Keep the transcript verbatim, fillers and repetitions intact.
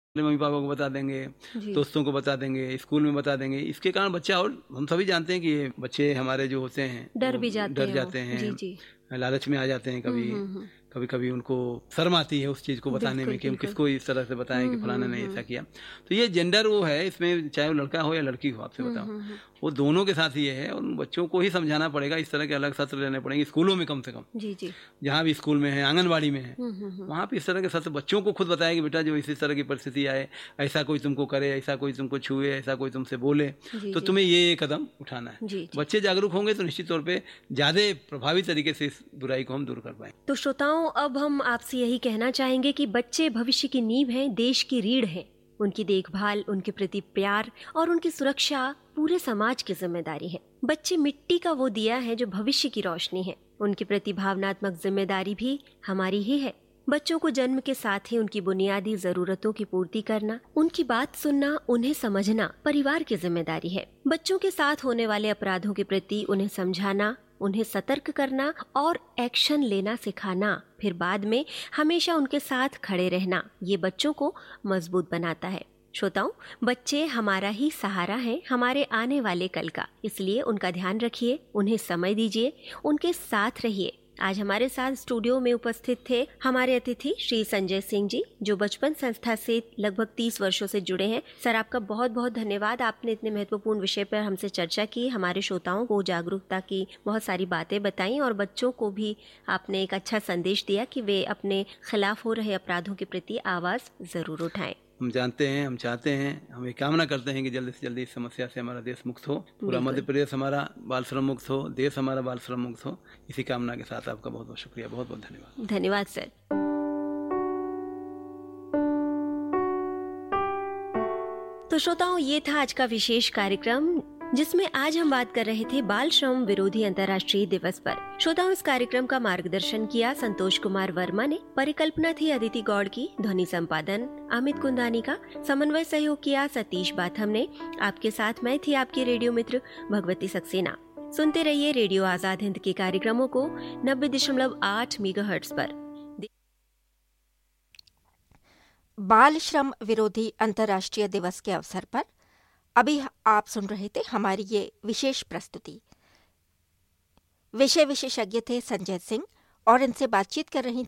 Mummy papa को बता देंगे, जी। दोस्तों को बता देंगे, स्कूल में बता देंगे। इसके कारण बच्चा, और हम सभी जानते हैं कि ये बच्चे हमारे जो होते हैं डर वो भी जाते डर हैं वो। जाते जी हैं, जी। लालच में आ जाते हैं। कभी हम्म हम्म कभी कभी उनको शर्म आती है उस चीज़ को बताने में बिल्कुल कि हम बिल्कुल। किसको इस तरह से बताएं कि हम्म फलाना हम्म ने ऐसा हम्म किया। तो ये जेंडर वो है इसमें, चाहे वो लड़का हो या लड़की हो, आपसे हम्म बताऊं, हम्म, हम्म। वो दोनों के साथ ये है। उन बच्चों को ही समझाना पड़ेगा, इस तरह के अलग सत्र लेने पड़ेंगे स्कूलों में, कम से कम जी जी। जहाँ भी स्कूल में है, आंगनबाड़ी में है, हम्म हम्म हम्म। वहाँ पे इस तरह के सत्र बच्चों को खुद बताया कि बेटा जो इसी तरह की परिस्थिति आए, ऐसा कोई तुमको करे, ऐसा कोई तुमको छुए, ऐसा कोई तुमसे बोले, जी तो जी। तुम्हें ये ये कदम उठाना है। जी जी। बच्चे जागरूक होंगे तो निश्चित तौर पे ज़्यादा प्रभावी तरीके से इस बुराई को हम दूर कर पाएंगे। तो श्रोताओं, अब हम आपसे यही कहना चाहेंगे कि बच्चे भविष्य की नींव हैं, देश की रीढ़ हैं। उनकी देखभाल, उनके प्रति प्यार और उनकी सुरक्षा पूरे समाज की जिम्मेदारी है। बच्चे मिट्टी का वो दिया है जो भविष्य की रोशनी है। उनके प्रति भावनात्मक जिम्मेदारी भी हमारी ही है। बच्चों को जन्म के साथ ही उनकी बुनियादी जरूरतों की पूर्ति करना, उनकी बात सुनना, उन्हें समझना परिवार की जिम्मेदारी है। बच्चों के साथ होने वाले अपराधों के प्रति उन्हें समझाना, उन्हें सतर्क करना और एक्शन लेना सिखाना, फिर बाद में हमेशा उनके साथ खड़े रहना, ये बच्चों को मजबूत बनाता है। श्रोताओं, बच्चे हमारा ही सहारा हैं, हमारे आने वाले कल का। इसलिए उनका ध्यान रखिए, उन्हें समय दीजिए, उनके साथ रहिए। आज हमारे साथ स्टूडियो में उपस्थित थे हमारे अतिथि श्री संजय सिंह जी, जो बचपन संस्था से लगभग तीस वर्षों से जुड़े हैं। सर, आपका बहुत बहुत धन्यवाद। आपने इतने महत्वपूर्ण विषय पर हमसे चर्चा की, हमारे श्रोताओं को जागरूकता की बहुत सारी बातें बताई और बच्चों को भी आपने एक अच्छा संदेश दिया कि वे अपने खिलाफ हो रहे अपराधों के प्रति आवाज जरूर उठाएं। हम जानते हैं, हम चाहते हैं, हम ये कामना करते हैं कि जल्दी से जल्दी इस समस्या से हमारा देश मुक्त हो, पूरा मध्य प्रदेश हमारा बाल श्रम मुक्त हो, देश हमारा बाल श्रम मुक्त हो। इसी कामना के साथ आपका बहुत बहुत शुक्रिया, बहुत बहुत धन्यवाद। धन्यवाद सर। तो श्रोताओं, ये था आज का विशेष कार्यक्रम जिसमें आज हम बात कर रहे थे बाल श्रम विरोधी अंतर्राष्ट्रीय दिवस पर। श्रोताओं, इस कार्यक्रम का मार्गदर्शन किया संतोष कुमार वर्मा ने, परिकल्पना थी अदिति गौड़ की, ध्वनि संपादन अमित कुंदानी का, समन्वय सहयोग किया सतीश बाथम ने। आपके साथ मैं थी आपकी रेडियो मित्र भगवती सक्सेना। सुनते रहिए रेडियो आजाद हिंद के कार्यक्रमों को नब्बे दशमलव आठ मेगाहर्ट्ज पर। बाल श्रम विरोधी अंतर्राष्ट्रीय दिवस के अवसर पर अभी आप सुन रहे थे हमारी ये विशेष प्रस्तुति। विषय विशेषज्ञ थे संजय सिंह और इनसे बातचीत कर रही